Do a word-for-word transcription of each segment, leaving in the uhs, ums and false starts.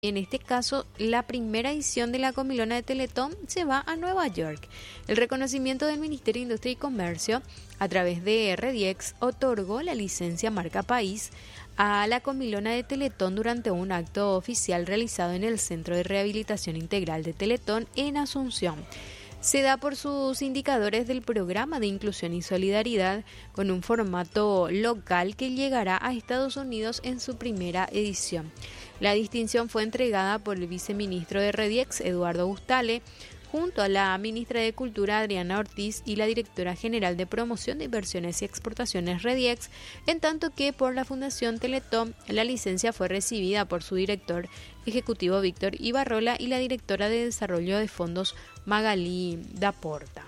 En este caso, la primera edición de la Comilona de Teletón se va a Nueva York. El reconocimiento del Ministerio de Industria y Comercio, a través de Rediex, otorgó la licencia marca país a la Comilona de Teletón durante un acto oficial realizado en el Centro de Rehabilitación Integral de Teletón en Asunción. Se da por sus indicadores del programa de inclusión y solidaridad con un formato local que llegará a Estados Unidos en su primera edición. La distinción fue entregada por el viceministro de Rediex, Eduardo Bustale, junto a la ministra de Cultura, Adriana Ortiz, y la directora general de Promoción de Inversiones y Exportaciones, Rediex, en tanto que por la Fundación Teletón la licencia fue recibida por su director ejecutivo, Víctor Ibarrola, y la directora de Desarrollo de Fondos, Magalí Daporta.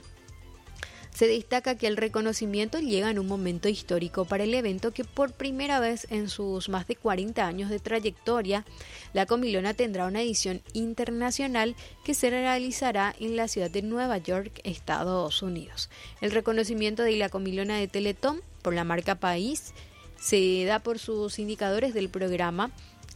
Se destaca que el reconocimiento llega en un momento histórico para el evento que por primera vez en sus más de cuarenta años de trayectoria, la Comilona tendrá una edición internacional que se realizará en la ciudad de Nueva York, Estados Unidos. El reconocimiento de la Comilona de Teletón por la marca País se da por sus indicadores del programa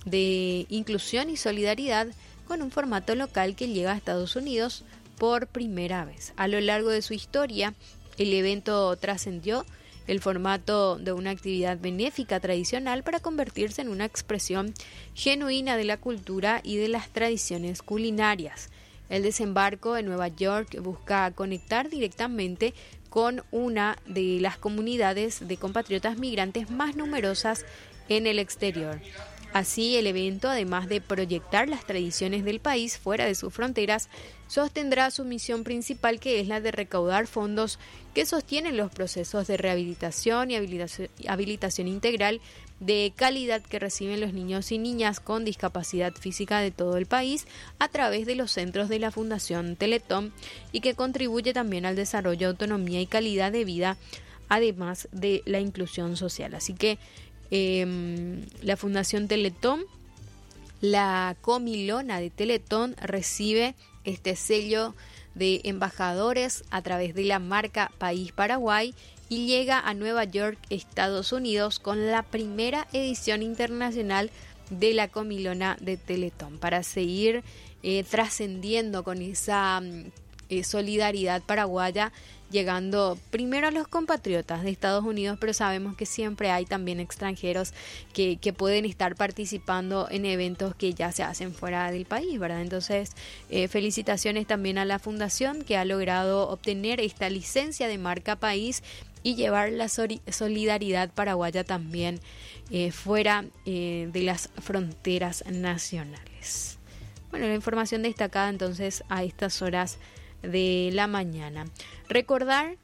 de inclusión y solidaridad con un formato local que llega a Estados Unidos por primera vez. A lo largo de su historia, el evento trascendió el formato de una actividad benéfica tradicional para convertirse en una expresión genuina de la cultura y de las tradiciones culinarias. El desembarco en Nueva York busca conectar directamente con una de las comunidades de compatriotas migrantes más numerosas en el exterior. Así, el evento, además de proyectar las tradiciones del país fuera de sus fronteras, sostendrá su misión principal, que es la de recaudar fondos que sostienen los procesos de rehabilitación y habilitación, habilitación integral de calidad que reciben los niños y niñas con discapacidad física de todo el país a través de los centros de la Fundación Teletón, y que contribuye también al desarrollo, autonomía y calidad de vida, además de la inclusión social. Así que Eh, la Fundación Teletón, la Comilona de Teletón, recibe este sello de embajadores a través de la marca País Paraguay y llega a Nueva York, Estados Unidos, con la primera edición internacional de la Comilona de Teletón, para seguir eh, trascendiendo con esa eh, solidaridad paraguaya, llegando primero a los compatriotas de Estados Unidos, pero sabemos que siempre hay también extranjeros que, que pueden estar participando en eventos que ya se hacen fuera del país, ¿verdad? Entonces, eh, felicitaciones también a la Fundación, que ha logrado obtener esta licencia de marca país y llevar la solidaridad paraguaya también eh, fuera eh, de las fronteras nacionales. Bueno, la información destacada entonces a estas horas de la mañana. Recordar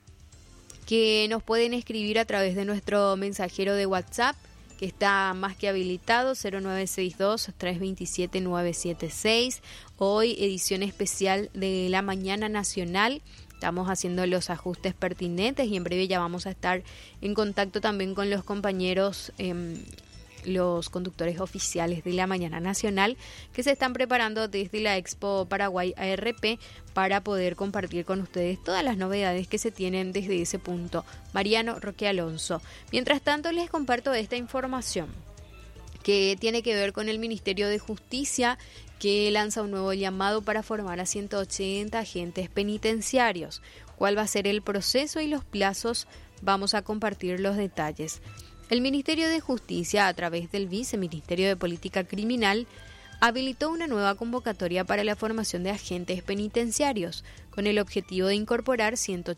que nos pueden escribir a través de nuestro mensajero de WhatsApp, que está más que habilitado, cero nueve seis dos, tres dos siete, nueve siete seis. Hoy edición especial de la Mañana Nacional. Estamos haciendo los ajustes pertinentes y en breve ya vamos a estar en contacto también con los compañeros, eh, los conductores oficiales de la Mañana Nacional, que se están preparando desde la Expo Paraguay A R P para poder compartir con ustedes todas las novedades que se tienen desde ese punto. Mariano Roque Alonso. Mientras tanto, les comparto esta información que tiene que ver con el Ministerio de Justicia, que lanza un nuevo llamado para formar a ciento ochenta agentes penitenciarios. ¿Cuál va a ser el proceso y los plazos? Vamos a compartir los detalles. El Ministerio de Justicia, a través del Viceministerio de Política Criminal, habilitó una nueva convocatoria para la formación de agentes penitenciarios, con el objetivo de incorporar ciento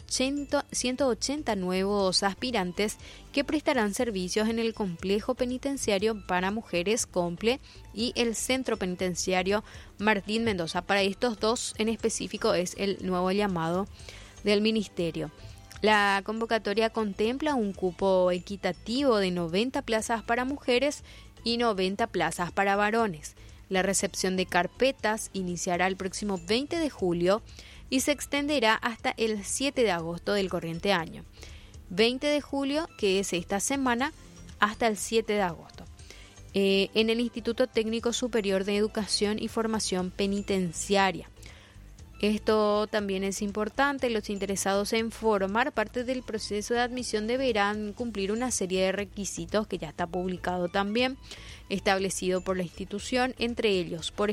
ochenta nuevos aspirantes que prestarán servicios en el Complejo Penitenciario para Mujeres Comple y el Centro Penitenciario Martín Mendoza. Para estos dos en específico es el nuevo llamado del Ministerio. La convocatoria contempla un cupo equitativo de noventa plazas para mujeres y noventa plazas para varones. La recepción de carpetas iniciará el próximo veinte de julio y se extenderá hasta el siete de agosto del corriente año. veinte de julio, que es esta semana, hasta el siete de agosto. Eh, en el Instituto Técnico Superior de Educación y Formación Penitenciaria. Esto también es importante. Los interesados en formar parte del proceso de admisión deberán cumplir una serie de requisitos que ya está publicado también, establecido por la institución, entre ellos, por